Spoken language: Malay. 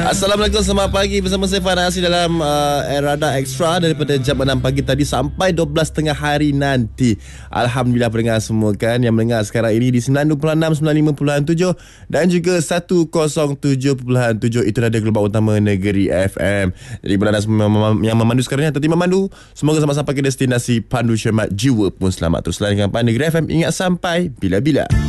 Assalamualaikum, selamat pagi bersama saya Fahran Asri dalam Radar Extra daripada jam 6 pagi tadi sampai 12 tengah hari nanti. Alhamdulillah pendengar semua kan yang mendengar sekarang ini di 96.6, 95.7 dan juga 107.7 itu ada gelombang utama Negeri FM. Jadi berada semua yang memandu sekarang ni, tertima memandu. Semoga sama-sama ke destinasi Pandu Cermat, jiwa pun selamat. Teruslah dengan Negeri FM, ingat sampai bila-bila.